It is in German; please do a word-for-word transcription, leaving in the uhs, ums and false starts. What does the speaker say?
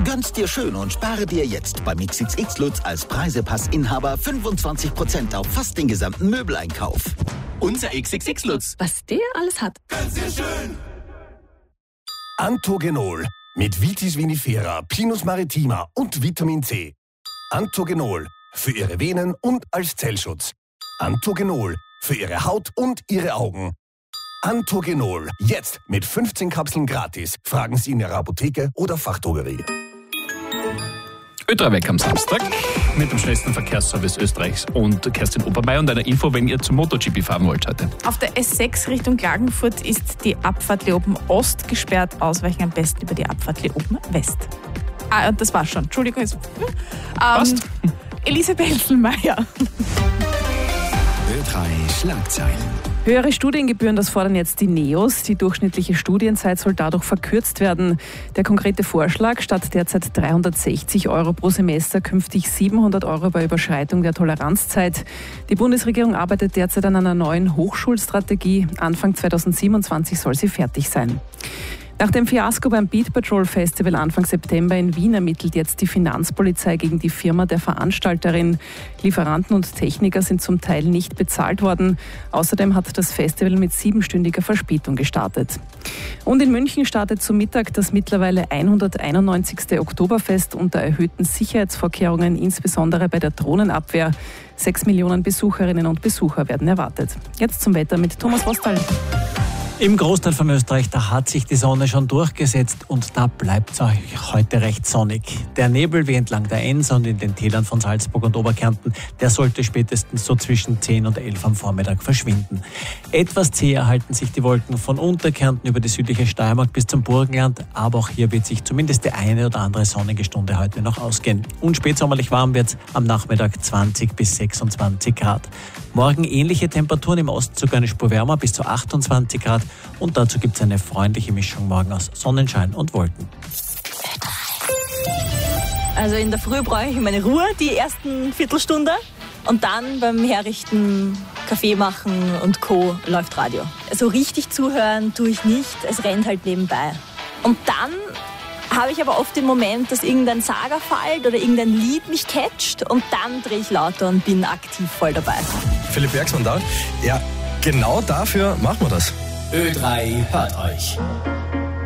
Gönn's dir schön und spare dir jetzt beim X X X Lutz als Preisepass-Inhaber fünfundzwanzig Prozent auf fast den gesamten Möbeleinkauf. Unser X X X Lutz. Was der alles hat. Gönn's dir schön. Antogenol mit Vitis vinifera, Pinus maritima und Vitamin C. Antogenol für Ihre Venen und als Zellschutz. Antogenol für Ihre Haut und Ihre Augen. Antogenol jetzt mit fünfzehn Kapseln gratis. Fragen Sie in Ihrer Apotheke oder Fachdrogerie. Ö drei weg am Samstag mit dem schnellsten Verkehrsservice Österreichs und Kerstin Obermeier und einer Info, wenn ihr zum MotoGP fahren wollt heute. Auf der S sechs Richtung Klagenfurt ist die Abfahrt Leoben Ost gesperrt. Ausweichen am besten über die Abfahrt Leoben West. Ah, das war's schon. Entschuldigung. Ähm, Passt. Elisabeth Hesselmeier. Ö drei Schlagzeilen. Höhere Studiengebühren, das fordern jetzt die Neos. Die durchschnittliche Studienzeit soll dadurch verkürzt werden. Der konkrete Vorschlag, statt derzeit dreihundertsechzig Euro pro Semester künftig siebenhundert Euro bei Überschreitung der Toleranzzeit. Die Bundesregierung arbeitet derzeit an einer neuen Hochschulstrategie. Anfang zweitausendsiebenundzwanzig soll sie fertig sein. Nach dem Fiasko beim Beat Patrol Festival Anfang September in Wien ermittelt jetzt die Finanzpolizei gegen die Firma der Veranstalterin. Lieferanten und Techniker sind zum Teil nicht bezahlt worden. Außerdem hat das Festival mit siebenstündiger Verspätung gestartet. Und in München startet zum Mittag das mittlerweile hunderteinundneunzigste Oktoberfest unter erhöhten Sicherheitsvorkehrungen, insbesondere bei der Drohnenabwehr. Sechs Millionen Besucherinnen und Besucher werden erwartet. Jetzt zum Wetter mit Thomas Rostal. Im Großteil von Österreich, da hat sich die Sonne schon durchgesetzt und da bleibt es euch heute recht sonnig. Der Nebel wie entlang der Enns und in den Tälern von Salzburg und Oberkärnten, der sollte spätestens so zwischen zehn und elf am Vormittag verschwinden. Etwas zäher halten sich die Wolken von Unterkärnten über die südliche Steiermark bis zum Burgenland, aber auch hier wird sich zumindest die eine oder andere sonnige Stunde heute noch ausgehen. Und spätsommerlich warm wird's am Nachmittag zwanzig bis sechsundzwanzig Grad. Morgen ähnliche Temperaturen, im Osten sogar eine Spur wärmer bis zu achtundzwanzig Grad. Und dazu gibt es eine freundliche Mischung morgen aus Sonnenschein und Wolken. Also in der Früh brauche ich meine Ruhe, die ersten Viertelstunde. Und dann beim Herrichten, Kaffee machen und Co. läuft Radio. So richtig zuhören tue ich nicht, es rennt halt nebenbei. Und dann habe ich aber oft den Moment, dass irgendein Sager fällt oder irgendein Lied mich catcht und dann drehe ich lauter und bin aktiv voll dabei. Philipp Bergsmann da. Ja, genau dafür machen wir das. Ö drei hört euch.